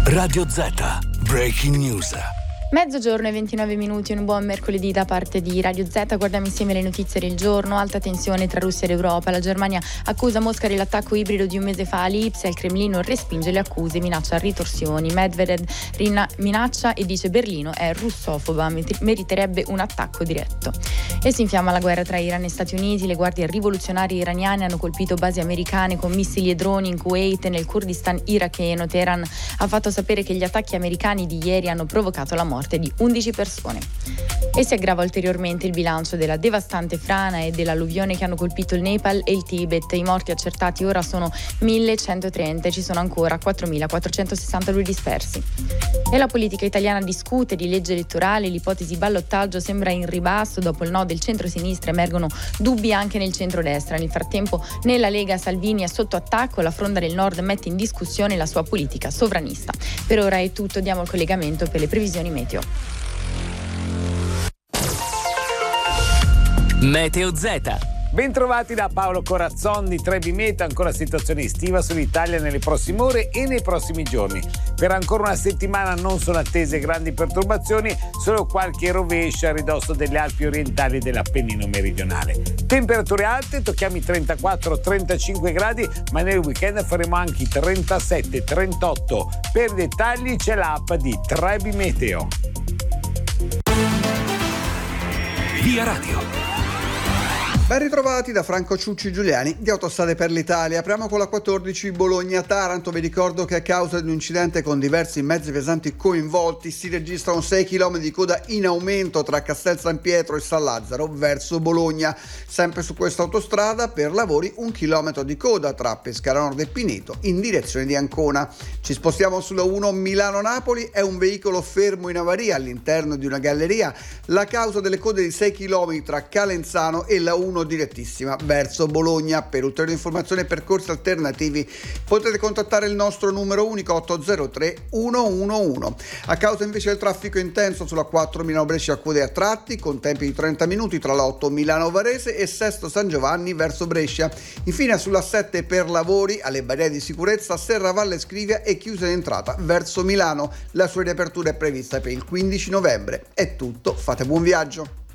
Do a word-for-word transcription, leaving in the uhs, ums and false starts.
Radio Z, Breaking News. Mezzogiorno e ventinove minuti, un buon mercoledì da parte di Radio Z. Guardiamo insieme le notizie del giorno. Alta tensione tra Russia ed Europa. La Germania accusa Mosca dell'attacco ibrido di un mese fa all'Ipsia. Il Cremlino respinge le accuse, minaccia ritorsioni. Medvedev rina- minaccia e dice Berlino è russofoba, meriterebbe un attacco diretto. E si infiamma la guerra tra Iran e Stati Uniti. Le guardie rivoluzionarie iraniane hanno colpito basi americane con missili e droni in Kuwait e nel Kurdistan iracheno. Teheran ha fatto sapere che gli attacchi americani di ieri hanno provocato la morte di undici persone. E si aggrava ulteriormente il bilancio della devastante frana e dell'alluvione che hanno colpito il Nepal e il Tibet. I morti accertati ora sono millecentotrenta e ci sono ancora quattromilaquattrocentosessantadue dispersi. E la politica italiana discute di legge elettorale. L'ipotesi ballottaggio sembra in ribasso. Dopo il no del centro-sinistra emergono dubbi anche nel centrodestra. Nel frattempo nella Lega Salvini è sotto attacco. La Fronda del Nord mette in discussione la sua politica sovranista. Per ora è tutto, diamo il collegamento per le previsioni meteo. Meteo Z. Bentrovati da Paolo Corazzon di Trebi Meteo. Ancora situazione estiva sull'Italia nelle prossime ore e nei prossimi giorni. Per ancora una settimana non sono attese grandi perturbazioni, solo qualche rovescio a ridosso delle Alpi orientali e dell'Appennino meridionale. Temperature alte, tocchiamo i trentaquattro trentacinque gradi, ma nel weekend faremo anche i trentasette trentotto. Per dettagli c'è l'app di Trebi Meteo. Via Radio. Ben ritrovati da Franco Ciucci Giuliani di Autostrade per l'Italia. Apriamo con la quattordici Bologna-Taranto. Vi ricordo che a causa di un incidente con diversi mezzi pesanti coinvolti si registrano sei chilometri di coda in aumento tra Castel San Pietro e San Lazzaro verso Bologna. Sempre su questa autostrada per lavori un chilometro di coda tra Pescara Nord e Pineto in direzione di Ancona. Ci spostiamo sulla uno Milano-Napoli. È un veicolo fermo in avaria all'interno di una galleria. La causa delle code di sei chilometri tra Calenzano e la uno direttissima verso Bologna. Per ulteriori informazioni e percorsi alternativi potete contattare il nostro numero unico otto zero tre uno uno uno. A causa invece del traffico intenso sulla quattro Milano-Brescia code a tratti con tempi di trenta minuti tra l'otto Milano-Varese e Sesto San Giovanni verso Brescia. Infine sulla sette per lavori alle barriere di sicurezza Serravalle Scrivia è chiusa in entrata verso Milano. La sua riapertura è prevista per il quindici novembre. È tutto, fate buon viaggio.